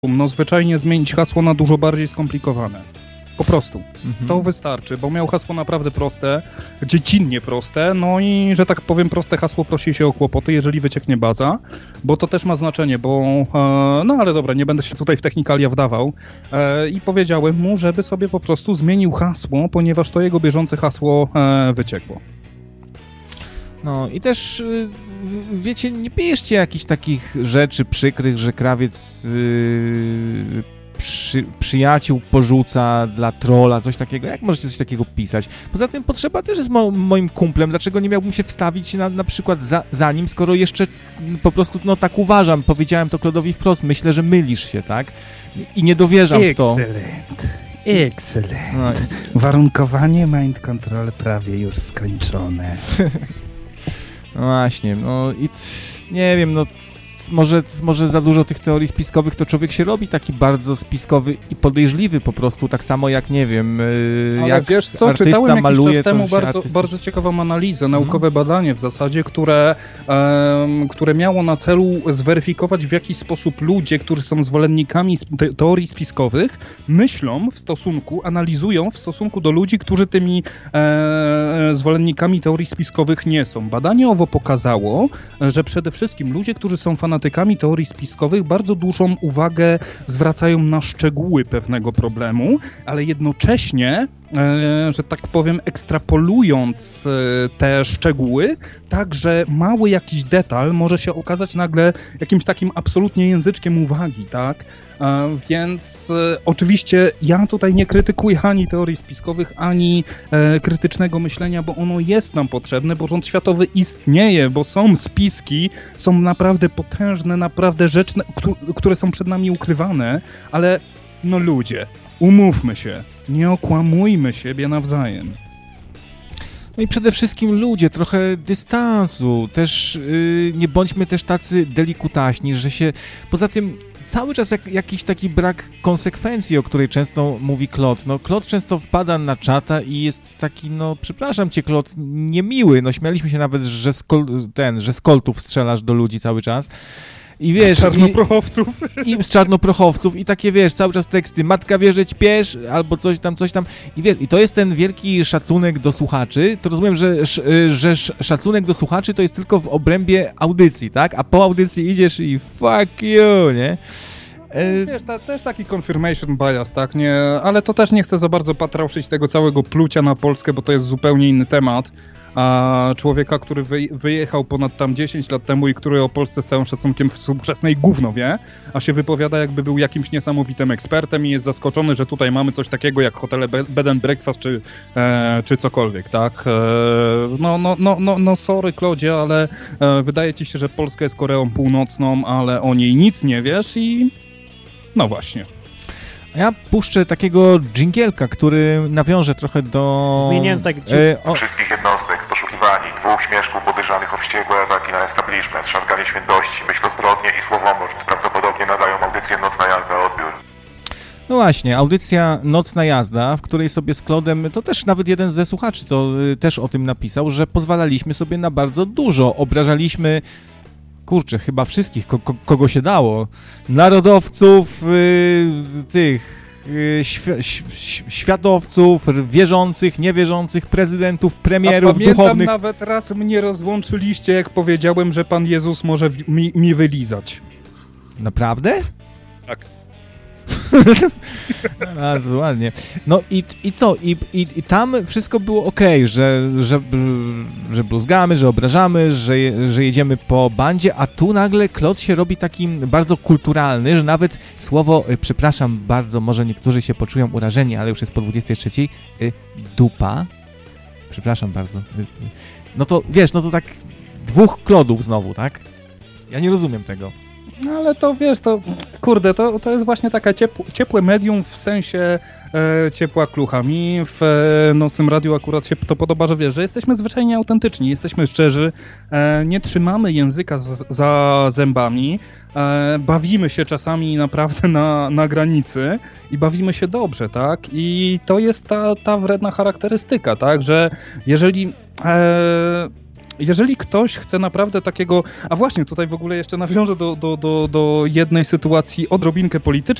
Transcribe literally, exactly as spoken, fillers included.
no zwyczajnie zmienić hasło na dużo bardziej skomplikowane. Po prostu. Mhm. To wystarczy, bo miał hasło naprawdę proste, dziecinnie proste, no i, że tak powiem, proste hasło prosi się o kłopoty, jeżeli wycieknie baza, bo to też ma znaczenie, bo, e, no ale dobra, nie będę się tutaj w technikalia wdawał e, i powiedziałem mu, żeby sobie po prostu zmienił hasło, ponieważ to jego bieżące hasło e, wyciekło. No i też, wiecie, nie bierzcie jakichś takich rzeczy przykrych, że krawiec yy, przy, przyjaciół porzuca dla trolla, coś takiego. Jak możecie coś takiego pisać? Poza tym Potrzeba też jest mo- moim kumplem. Dlaczego nie miałbym się wstawić na, na przykład za, za nim, skoro jeszcze po prostu, no tak uważam, powiedziałem to Klodowi wprost, myślę, że mylisz się, tak? I nie dowierzam w to. Excellent. Excellent. No. Warunkowanie mind control prawie już skończone. No właśnie, no i nie wiem, no może, może za dużo tych teorii spiskowych, to człowiek się robi taki bardzo spiskowy i podejrzliwy po prostu, tak samo jak, nie wiem, ale jak wiesz co, artysta czytałem jakiś maluje, czas temu bardzo, artystycznie... bardzo ciekawą analizę, naukowe hmm. badanie w zasadzie, które, um, które miało na celu zweryfikować, w jaki sposób ludzie, którzy są zwolennikami te- teorii spiskowych, myślą w stosunku, analizują w stosunku do ludzi, którzy tymi e, zwolennikami teorii spiskowych nie są. Badanie owo pokazało, że przede wszystkim ludzie, którzy są fanatykami teorii spiskowych, bardzo dużą uwagę zwracają na szczegóły pewnego problemu, ale jednocześnie, e, że tak powiem, ekstrapolując e, te szczegóły, tak, że mały jakiś detal może się okazać nagle jakimś takim absolutnie języczkiem uwagi, tak? E, więc e, oczywiście ja tutaj nie krytykuję ani teorii spiskowych, ani e, krytycznego myślenia, bo ono jest nam potrzebne, bo rząd światowy istnieje, bo są spiski, są naprawdę potężne, naprawdę rzeczy, które są przed nami ukrywane, ale no ludzie, umówmy się, nie okłamujmy siebie nawzajem. No i przede wszystkim ludzie, trochę dystansu, też yy, nie bądźmy też tacy delikutaśni, że się, poza tym cały czas jak, jakiś taki brak konsekwencji, o której często mówi Klot. No Klot często wpada na czata i jest taki, no przepraszam cię Klot, niemiły, no śmialiśmy się nawet, że z, kol, ten, że z koltów strzelasz do ludzi cały czas. I wiesz, z czarnoprochowców. I, I z czarnoprochowców i takie, wiesz, cały czas teksty, matka wie, że ćpiesz, albo coś tam, coś tam. I wiesz, i to jest ten wielki szacunek do słuchaczy. To rozumiem, że, że szacunek do słuchaczy to jest tylko w obrębie audycji, tak? A po audycji idziesz i fuck you, nie? Wiesz, to też taki confirmation bias, tak, nie, ale to też nie chcę za bardzo patrauszyć tego całego plucia na Polskę, bo to jest zupełnie inny temat. A człowieka, który wy, wyjechał ponad tam dziesięć lat temu i który o Polsce z całym szacunkiem współczesnej gówno wie, a się wypowiada jakby był jakimś niesamowitym ekspertem i jest zaskoczony, że tutaj mamy coś takiego jak hotele bed and breakfast czy, e, czy cokolwiek, tak? E, no, no, no, no, no sorry Klodzie, ale e, wydaje ci się, że Polska jest Koreą Północną, ale o niej nic nie wiesz i no właśnie. Ja puszczę takiego dżingielka, który nawiąże trochę do... Zmieniających e, o... wszystkich jednostek poszukiwani, dwóch śmieszków podejrzanych o wściekłe ataki na establishment, szarganie świętości, myśl o zbrodnie i słowomord. Prawdopodobnie nadają audycję Nocna Jazda, odbiór. No właśnie, audycja Nocna Jazda, w której sobie z Klodem, to też nawet jeden ze słuchaczy to y, też o tym napisał, że pozwalaliśmy sobie na bardzo dużo, obrażaliśmy... Kurczę, chyba wszystkich, ko- ko- kogo się dało. Narodowców, yy, tych yy, świ- ś- światowców, wierzących, niewierzących, prezydentów, premierów, A pamiętam, duchownych. Nawet raz mnie rozłączyliście, jak powiedziałem, że Pan Jezus może w- mi, mi wylizać. Naprawdę? Tak. A, to ładnie. No i, i co? I, i, I tam wszystko było okej, że, że, że bluzgamy, że obrażamy, że, że jedziemy po bandzie, a tu nagle Klot się robi taki bardzo kulturalny, że nawet słowo, przepraszam bardzo, może niektórzy się poczują urażeni, ale już jest po dwudziestej trzeciej, dupa, przepraszam bardzo, no to wiesz, no to tak dwóch Klodów znowu, tak? Ja nie rozumiem tego. No ale to wiesz, to kurde, to, to jest właśnie taka ciepł, ciepłe medium w sensie e, ciepła klucha. Mi w e, Nocnym Radiu akurat się to podoba, że wiesz, że jesteśmy zwyczajnie autentyczni, jesteśmy szczerzy, e, nie trzymamy języka z, za zębami, e, bawimy się czasami naprawdę na, na granicy i bawimy się dobrze, tak? I to jest ta, ta wredna charakterystyka, tak? Że jeżeli... E, jeżeli ktoś chce naprawdę takiego... A właśnie, tutaj w ogóle jeszcze nawiążę do, do, do, do jednej sytuacji odrobinkę politycznej,